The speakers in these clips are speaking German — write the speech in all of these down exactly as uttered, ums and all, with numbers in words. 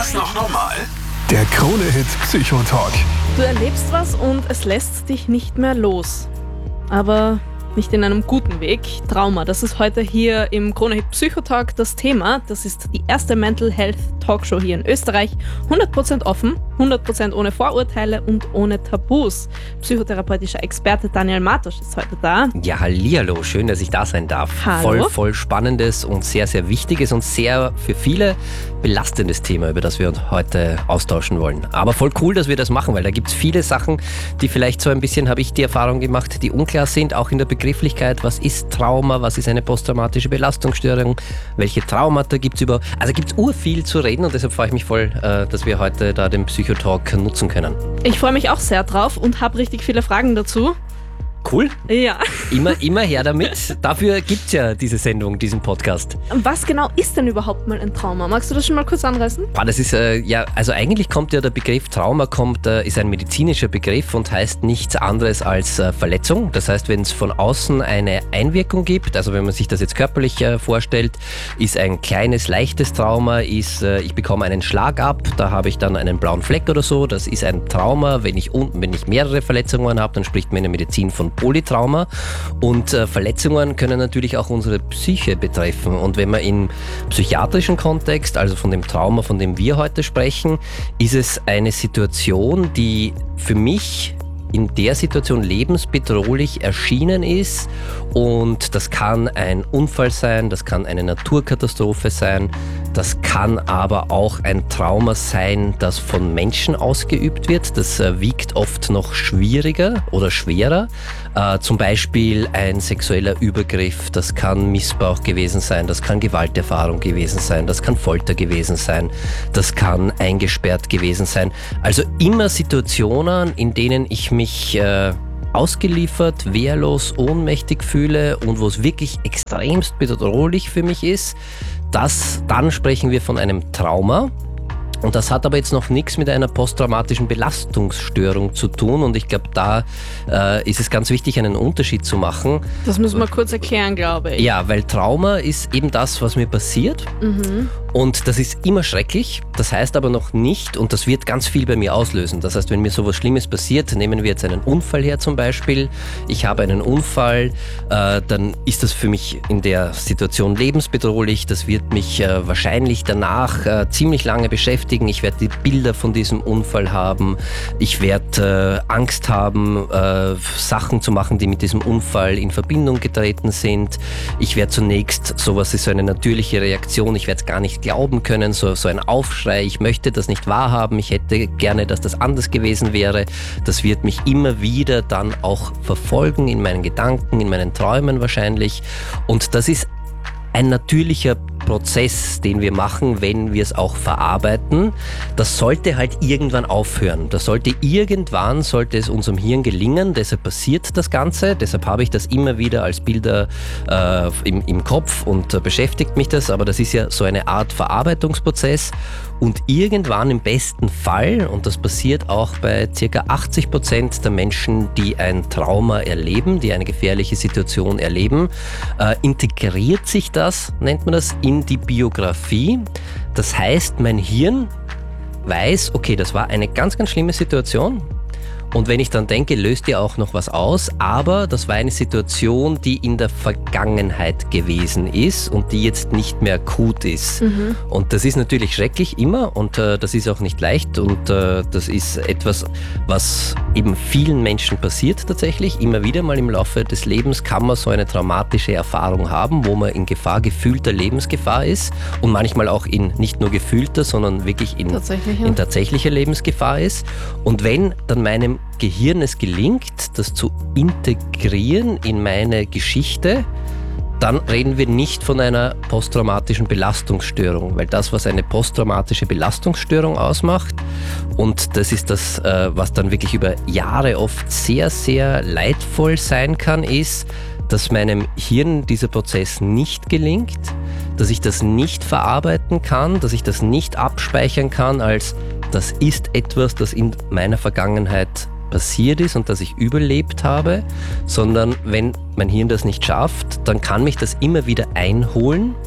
das noch normal? Der Krone-Hit Psychotalk. Du erlebst was und es lässt dich nicht mehr los. Aber nicht in einem guten Weg. Trauma, das ist heute hier im Krone-Hit Psychotalk das Thema. Das ist die erste Mental Health Talkshow hier in Österreich. hundert Prozent offen, hundert Prozent ohne Vorurteile und ohne Tabus. Psychotherapeutischer Experte Daniel Martosch ist heute da. Ja, hallihallo, schön, dass ich da sein darf. Hallo. Voll, voll spannendes und sehr, sehr wichtiges und sehr für viele belastendes Thema, über das wir uns heute austauschen wollen. Aber voll cool, dass wir das machen, weil da gibt es viele Sachen, die vielleicht so ein bisschen, habe ich die Erfahrung gemacht, die unklar sind, auch in der Begrifflichkeit. Was ist Trauma? Was ist eine posttraumatische Belastungsstörung? Welche Traumata gibt es überhaupt? Also gibt es urviel zu reden und deshalb freue ich mich voll, dass wir heute da den Psychotalk nutzen können. Ich freue mich auch sehr drauf und habe richtig viele Fragen dazu. Cool. Ja. Immer, immer her damit. Dafür gibt es ja diese Sendung, diesen Podcast. Was genau ist denn überhaupt mal ein Trauma? Magst du das schon mal kurz anreißen? Ah, das ist, äh, ja, also eigentlich kommt ja der Begriff Trauma, kommt, äh, ist ein medizinischer Begriff und heißt nichts anderes als äh, Verletzung. Das heißt, wenn es von außen eine Einwirkung gibt, also wenn man sich das jetzt körperlich äh, vorstellt, ist ein kleines, leichtes Trauma, ist, äh, ich bekomme einen Schlag ab, da habe ich dann einen blauen Fleck oder so, das ist ein Trauma. Wenn ich, un- wenn ich mehrere Verletzungen habe, dann spricht man in der Medizin von Polytrauma und äh, Verletzungen können natürlich auch unsere Psyche betreffen und wenn man im psychiatrischen Kontext, also von dem Trauma, von dem wir heute sprechen, ist es eine Situation, die für mich in der Situation lebensbedrohlich erschienen ist und das kann ein Unfall sein, das kann eine Naturkatastrophe sein, das kann aber auch ein Trauma sein, das von Menschen ausgeübt wird. Das äh, wiegt oft noch schwieriger oder schwerer. Äh, zum Beispiel ein sexueller Übergriff, das kann Missbrauch gewesen sein, das kann Gewalterfahrung gewesen sein, das kann Folter gewesen sein, das kann eingesperrt gewesen sein. Also immer Situationen, in denen ich mich äh, ausgeliefert, wehrlos, ohnmächtig fühle und wo es wirklich extremst bedrohlich für mich ist. Das, dann sprechen wir von einem Trauma. Und das hat aber jetzt noch nichts mit einer posttraumatischen Belastungsstörung zu tun. Und ich glaube, da äh, ist es ganz wichtig, einen Unterschied zu machen. Das müssen wir kurz erklären, glaube ich. Ja, weil Trauma ist eben das, was mir passiert. Mhm. Und das ist immer schrecklich. Das heißt aber noch nicht, und das wird ganz viel bei mir auslösen. Das heißt, wenn mir sowas Schlimmes passiert, nehmen wir jetzt einen Unfall her zum Beispiel. Ich habe einen Unfall, äh, dann ist das für mich in der Situation lebensbedrohlich. Das wird mich äh, wahrscheinlich danach äh, ziemlich lange beschäftigen. Ich werde die Bilder von diesem Unfall haben. Ich werde äh, Angst haben, äh, Sachen zu machen, die mit diesem Unfall in Verbindung getreten sind. Ich werde zunächst, sowas ist so eine natürliche Reaktion, ich werde es gar nicht glauben können, so, so ein Aufschrei, ich möchte das nicht wahrhaben, ich hätte gerne, dass das anders gewesen wäre. Das wird mich immer wieder dann auch verfolgen in meinen Gedanken, in meinen Träumen wahrscheinlich. Und das ist ein natürlicher Prozess, den wir machen, wenn wir es auch verarbeiten. Das sollte halt irgendwann aufhören. Das sollte irgendwann, sollte es unserem Hirn gelingen, deshalb passiert das Ganze, deshalb habe ich das immer wieder als Bilder äh, im, im Kopf und äh, beschäftigt mich das, aber das ist ja so eine Art Verarbeitungsprozess und irgendwann im besten Fall, und das passiert auch bei ca. achtzig Prozent der Menschen, die ein Trauma erleben, die eine gefährliche Situation erleben, äh, integriert sich das, nennt man das, in die Biografie. Das heißt, mein Hirn weiß, okay, das war eine ganz, ganz schlimme Situation. Und wenn ich dann denke, löst ja auch noch was aus, aber das war eine Situation, die in der Vergangenheit gewesen ist und die jetzt nicht mehr akut ist. Mhm. Und das ist natürlich schrecklich immer und äh, das ist auch nicht leicht und äh, das ist etwas, was eben vielen Menschen passiert tatsächlich. Immer wieder mal im Laufe des Lebens kann man so eine traumatische Erfahrung haben, wo man in Gefahr, gefühlter Lebensgefahr ist und manchmal auch in nicht nur gefühlter, sondern wirklich in, Tatsächliche. in tatsächlicher Lebensgefahr ist. Und wenn dann meinem Gehirn es gelingt, das zu integrieren in meine Geschichte, dann reden wir nicht von einer posttraumatischen Belastungsstörung, weil das, was eine posttraumatische Belastungsstörung ausmacht, und das ist das, was dann wirklich über Jahre oft sehr, sehr leidvoll sein kann, ist, dass meinem Hirn dieser Prozess nicht gelingt, dass ich das nicht verarbeiten kann, dass ich das nicht abspeichern kann als das ist etwas, das in meiner Vergangenheit passiert ist und das ich überlebt habe, sondern wenn mein Hirn das nicht schafft, dann kann mich das immer wieder einholen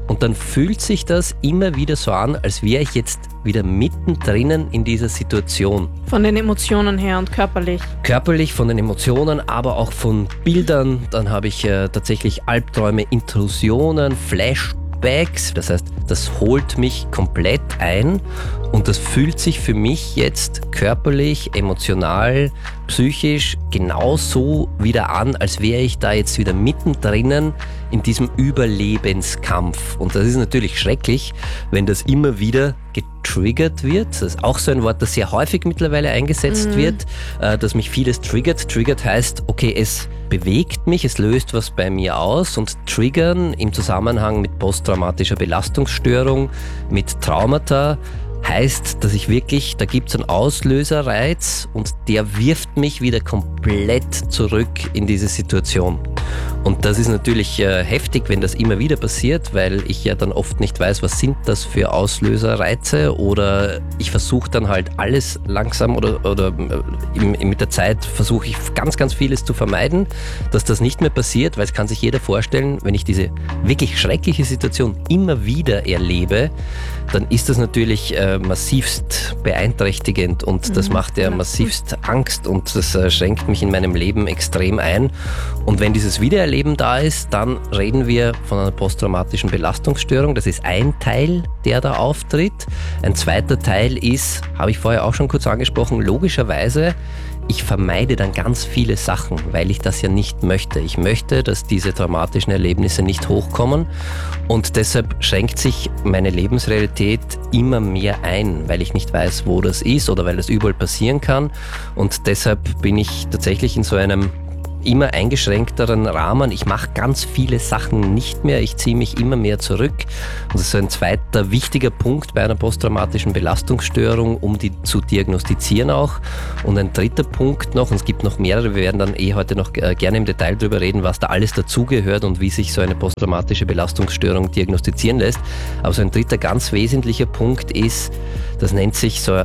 Und dann fühlt sich das immer wieder so an, als wäre ich jetzt wieder mittendrin in dieser Situation. Von den Emotionen her und körperlich. Körperlich, von den Emotionen, aber auch von Bildern. Dann habe ich äh, tatsächlich Albträume, Intrusionen, Flashbacks. Das heißt, das holt mich komplett ein und das fühlt sich für mich jetzt körperlich, emotional, psychisch genauso wieder an, als wäre ich da jetzt wieder mittendrin in diesem Überlebenskampf. Und das ist natürlich schrecklich, wenn das immer wieder getriggert wird. Das ist auch so ein Wort, das sehr häufig mittlerweile eingesetzt mhm. wird, dass mich vieles triggert. Triggert heißt, okay, es bewegt mich, es löst was bei mir aus, und triggern im Zusammenhang mit posttraumatischer Belastungsstörung, mit Traumata, heißt, dass ich wirklich, da gibt es einen Auslöserreiz und der wirft mich wieder komplett zurück in diese Situation. Und das ist natürlich äh, heftig, wenn das immer wieder passiert, weil ich ja dann oft nicht weiß, was sind das für Auslöserreize, oder ich versuche dann halt alles langsam oder, oder äh, im, mit der Zeit versuche ich ganz, ganz vieles zu vermeiden, dass das nicht mehr passiert, weil es kann sich jeder vorstellen, wenn ich diese wirklich schreckliche Situation immer wieder erlebe, dann ist das natürlich äh, massivst beeinträchtigend und mhm, das macht ja massivst Angst und das äh, schränkt mich in meinem Leben extrem ein. Und wenn dieses Wiedererleben da ist, dann reden wir von einer posttraumatischen Belastungsstörung. Das ist ein Teil, der da auftritt. Ein zweiter Teil ist, habe ich vorher auch schon kurz angesprochen, logischerweise, ich vermeide dann ganz viele Sachen, weil ich das ja nicht möchte. Ich möchte, dass diese traumatischen Erlebnisse nicht hochkommen, und deshalb schränkt sich meine Lebensrealität immer mehr ein, weil ich nicht weiß, wo das ist oder weil das überall passieren kann, und deshalb bin ich tatsächlich in so einem immer eingeschränkteren Rahmen. Ich mache ganz viele Sachen nicht mehr, ich ziehe mich immer mehr zurück. Und das ist ein zweiter wichtiger Punkt bei einer posttraumatischen Belastungsstörung, um die zu diagnostizieren auch. Und ein dritter Punkt noch, und es gibt noch mehrere, wir werden dann eh heute noch gerne im Detail darüber reden, was da alles dazugehört und wie sich so eine posttraumatische Belastungsstörung diagnostizieren lässt. Aber so ein dritter ganz wesentlicher Punkt ist, das nennt sich so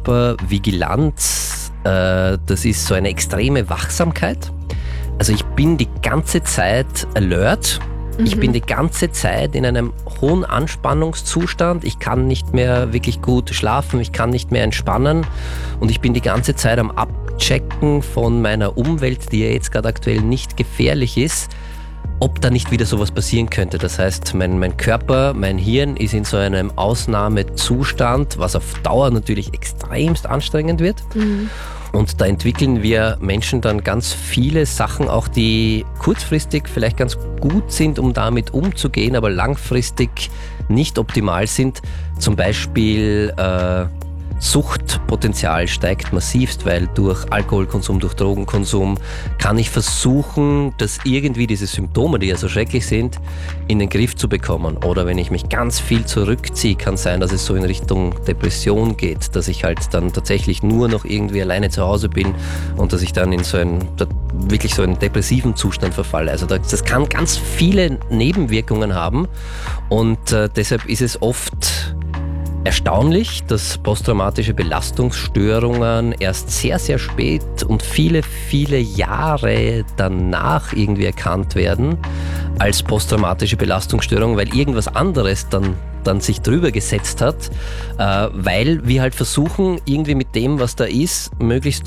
Hypervigilanz. Das ist so eine extreme Wachsamkeit. Also ich bin die ganze Zeit alert, mhm. ich bin die ganze Zeit in einem hohen Anspannungszustand, ich kann nicht mehr wirklich gut schlafen, ich kann nicht mehr entspannen, und ich bin die ganze Zeit am Abchecken von meiner Umwelt, die ja jetzt gerade aktuell nicht gefährlich ist, ob da nicht wieder sowas passieren könnte. Das heißt, mein, mein Körper, mein Hirn ist in so einem Ausnahmezustand, was auf Dauer natürlich extremst anstrengend wird. Mhm. Und da entwickeln wir Menschen dann ganz viele Sachen, auch die kurzfristig vielleicht ganz gut sind, um damit umzugehen, aber langfristig nicht optimal sind. Zum Beispiel äh, Suchtpotenzial steigt massivst, weil durch Alkoholkonsum, durch Drogenkonsum kann ich versuchen, dass irgendwie diese Symptome, die ja so schrecklich sind, in den Griff zu bekommen. Oder wenn ich mich ganz viel zurückziehe, kann sein, dass es so in Richtung Depression geht, dass ich halt dann tatsächlich nur noch irgendwie alleine zu Hause bin und dass ich dann in so einen, wirklich so einen depressiven Zustand verfalle. Also das kann ganz viele Nebenwirkungen haben, und äh, deshalb ist es oft erstaunlich, dass posttraumatische Belastungsstörungen erst sehr, sehr spät und viele, viele Jahre danach irgendwie erkannt werden als posttraumatische Belastungsstörung, weil irgendwas anderes dann, dann sich drüber gesetzt hat, äh, weil wir halt versuchen, irgendwie mit dem, was da ist, möglichst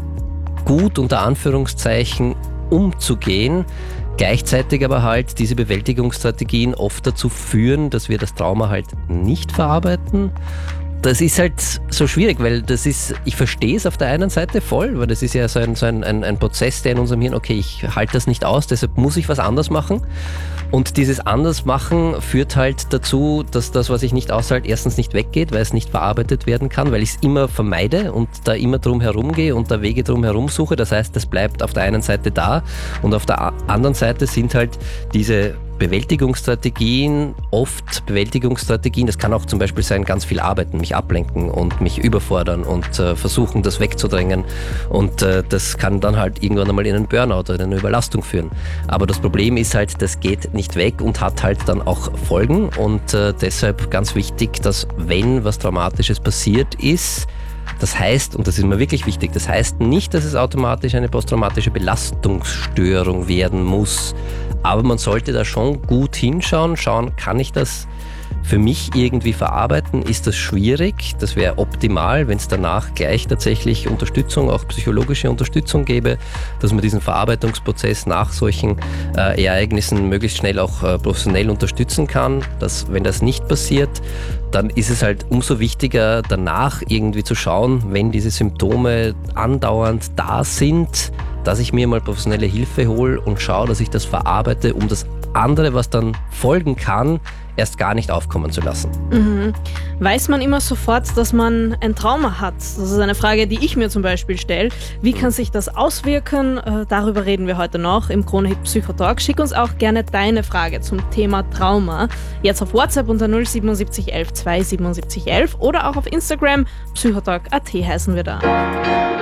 gut unter Anführungszeichen umzugehen. Gleichzeitig aber halt diese Bewältigungsstrategien oft dazu führen, dass wir das Trauma halt nicht verarbeiten. Das ist halt so schwierig, weil das ist, ich verstehe es auf der einen Seite voll, weil das ist ja so ein, so ein, ein, ein Prozess, der in unserem Hirn, okay, ich halte das nicht aus, deshalb muss ich was anders machen. Und dieses Andersmachen führt halt dazu, dass das, was ich nicht aushalte, erstens nicht weggeht, weil es nicht verarbeitet werden kann, weil ich es immer vermeide und da immer drum herum gehe und da Wege drum herum suche. Das heißt, das bleibt auf der einen Seite da, und auf der anderen Seite sind halt diese Bewältigungsstrategien, oft Bewältigungsstrategien, das kann auch zum Beispiel sein, ganz viel arbeiten, mich ablenken und mich überfordern und äh, versuchen, das wegzudrängen, und äh, das kann dann halt irgendwann einmal in einen Burnout oder in eine Überlastung führen. Aber das Problem ist halt, das geht nicht weg und hat halt dann auch Folgen, und äh, deshalb ganz wichtig, dass wenn was Traumatisches passiert ist, das heißt, und das ist mir wirklich wichtig, das heißt nicht, dass es automatisch eine posttraumatische Belastungsstörung werden muss, Aber man sollte da schon gut hinschauen, schauen, kann ich das für mich irgendwie verarbeiten? Ist das schwierig? Das wäre optimal, wenn es danach gleich tatsächlich Unterstützung, auch psychologische Unterstützung gäbe, dass man diesen Verarbeitungsprozess nach solchen äh, Ereignissen möglichst schnell auch äh, professionell unterstützen kann. Dass, wenn das nicht passiert, dann ist es halt umso wichtiger, danach irgendwie zu schauen, wenn diese Symptome andauernd da sind, dass ich mir mal professionelle Hilfe hole und schaue, dass ich das verarbeite, um das andere, was dann folgen kann, erst gar nicht aufkommen zu lassen. Mhm. Weiß man immer sofort, dass man ein Trauma hat? Das ist eine Frage, die ich mir zum Beispiel stelle. Wie kann sich das auswirken? Äh, darüber reden wir heute noch im Krone-Hit Psychotalk. Schick uns auch gerne deine Frage zum Thema Trauma. Jetzt auf WhatsApp unter null siebenundsiebzig elf zwei siebenundsiebzig elf oder auch auf Instagram. Psychotalk punkt at heißen wir da.